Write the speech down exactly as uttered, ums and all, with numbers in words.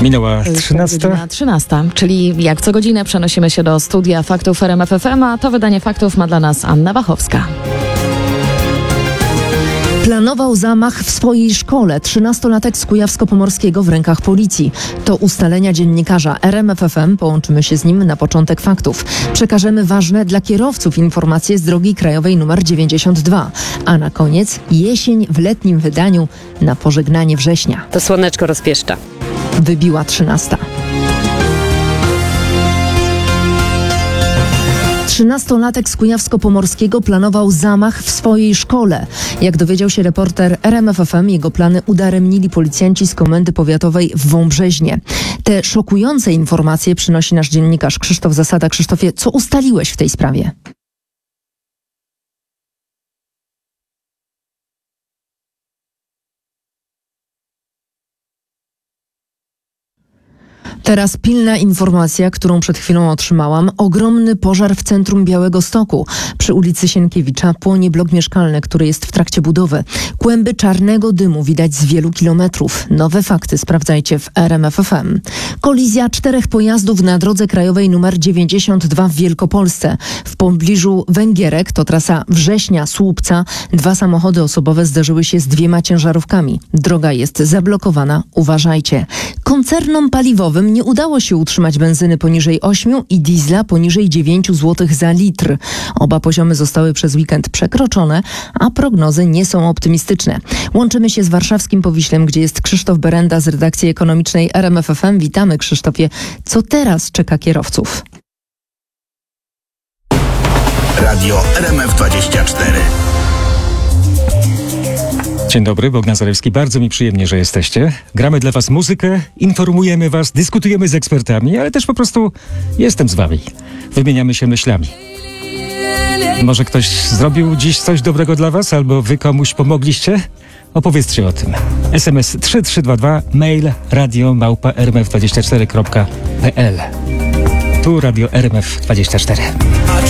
Minęła trzynasta. trzynasta, czyli jak co godzinę przenosimy się do studia Faktów R M F F M, a to wydanie Faktów ma dla nas Anna Wachowska. Planował zamach w swojej szkole. Trzynastolatek z Kujawsko-Pomorskiego w rękach policji. To ustalenia dziennikarza R M F F M. Połączymy się z nim na początek faktów. Przekażemy ważne dla kierowców informacje z drogi krajowej nr dziewięćdziesiąt dwa. A na koniec jesień w letnim wydaniu na pożegnanie września. To słoneczko rozpieszcza. Wybiła trzynasta. Trzynastolatek z Kujawsko-Pomorskiego planował zamach w swojej szkole. Jak dowiedział się reporter R M F F M, jego plany udaremnili policjanci z Komendy Powiatowej w Wąbrzeźnie. Te szokujące informacje przynosi nasz dziennikarz Krzysztof Zasada. Krzysztofie, co ustaliłeś w tej sprawie? Teraz pilna informacja, którą przed chwilą otrzymałam. Ogromny pożar w centrum Białegostoku. Przy ulicy Sienkiewicza płonie blok mieszkalny, który jest w trakcie budowy. Kłęby czarnego dymu widać z wielu kilometrów. Nowe fakty sprawdzajcie w R M F F M. Kolizja czterech pojazdów na drodze krajowej nr dziewięćdziesiąt dwa w Wielkopolsce. W pobliżu Węgierek, to trasa Września-Słupca. Dwa samochody osobowe zderzyły się z dwiema ciężarówkami. Droga jest zablokowana. Uważajcie. Koncernom paliwowym nie udało się utrzymać benzyny poniżej ośmiu i diesla poniżej dziewięciu złotych za litr. Oba poziomy zostały przez weekend przekroczone, a prognozy nie są optymistyczne. Łączymy się z warszawskim Powiślem, gdzie jest Krzysztof Berenda z redakcji ekonomicznej R M F F M. Witamy, Krzysztofie. Co teraz czeka kierowców? Radio R M F dwadzieścia cztery. Dzień dobry, Bogdan Zalewski. Bardzo mi przyjemnie, że jesteście. Gramy dla was muzykę, informujemy was, dyskutujemy z ekspertami, ale też po prostu jestem z wami. Wymieniamy się myślami. Może ktoś zrobił dziś coś dobrego dla was, albo wy komuś pomogliście? Opowiedzcie o tym. S M S trzy trzy dwa dwa, mail radio małpa r m f dwadzieścia cztery kropka p l. Tu Radio R M F dwadzieścia cztery.